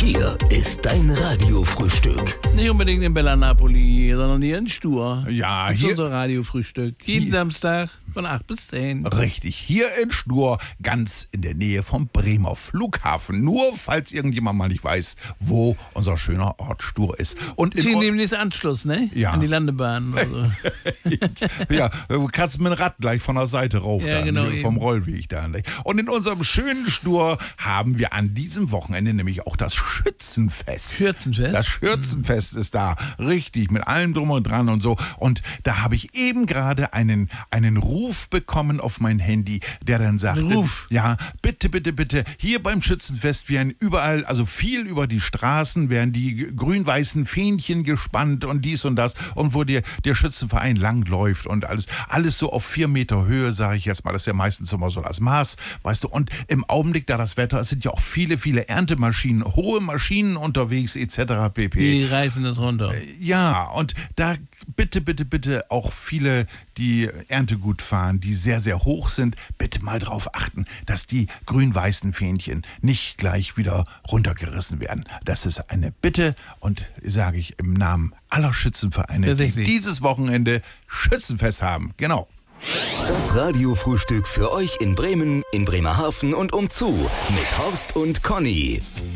Hier ist dein Radiofrühstück. Nicht unbedingt in Bella Napoli, sondern hier in Stur. Ja, Das ist hier. unser Radiofrühstück. Jeden Hier. Samstag von 8 bis 10. Richtig, hier in Stur, ganz in der Nähe vom Bremer Flughafen. Nur falls irgendjemand mal nicht weiß, wo unser schöner Ort Stur ist. Und Sie nehmen jetzt Anschluss, ne? Ja. An die Landebahn. Also. ja, du kannst mit dem Rad gleich von der Seite rauf, Ja, da, genau, vom eben. Rollweg da. Und in unserem schönen Stur haben wir an diesem Wochenende nämlich auch das Schützenfest. Schürzenfest? Das Schürzenfest ist da, richtig, mit allem drum und dran und so. Und da habe ich eben gerade einen Ruf bekommen auf mein Handy, der dann sagte, Ruf? ja, bitte, bitte, bitte, hier beim Schützenfest werden überall, also viel über die Straßen, werden die grün-weißen Fähnchen gespannt und dies und das. Und wo der Schützenverein langläuft und alles so auf 4 Meter Höhe, sage ich jetzt mal, das ist ja meistens immer so das Maß, weißt du. Und im Augenblick, da das Wetter, es sind ja auch viele, viele Erntemaschinen, hohe Maschinen unterwegs etc. pp. Die reißen das runter. Ja, und da bitte, bitte, bitte auch viele, die Erntegut fahren, die sehr, sehr hoch sind, bitte mal drauf achten, dass die grün-weißen Fähnchen nicht gleich wieder runtergerissen werden. Das ist eine Bitte und sage ich im Namen aller Schützenvereine, die Tatsächlich. dieses Wochenende Schützenfest haben. Genau. Das Radiofrühstück für euch in Bremen, in Bremerhaven und umzu mit Horst und Conny.